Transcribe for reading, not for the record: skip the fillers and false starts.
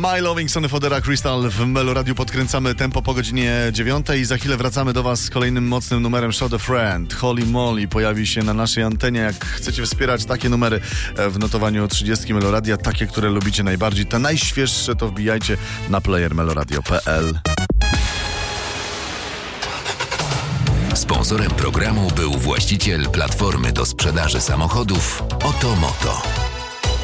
My Loving Sony Fodera Crystal w Meloradiu. Podkręcamy tempo po godzinie 9 i za chwilę wracamy do Was z kolejnym mocnym numerem Show the Friend. Holy Moly pojawi się na naszej antenie. Jak chcecie wspierać takie numery w notowaniu 30 Meloradia, takie, które lubicie najbardziej, te najświeższe, to wbijajcie na player meloradio.pl. Sponsorem programu był właściciel platformy do sprzedaży samochodów Otomoto.